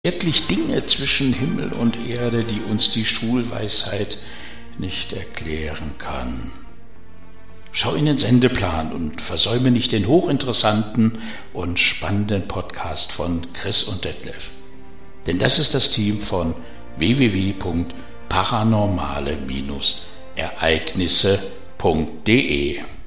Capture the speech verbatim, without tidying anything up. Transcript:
Wirklich Dinge zwischen Himmel und Erde, die uns die Schulweisheit nicht erklären kann. Schau in den Sendeplan und versäume nicht den hochinteressanten und spannenden Podcast von Chris und Detlef. Denn das ist das Team von w w w punkt paranormale Ereignisse punkt de.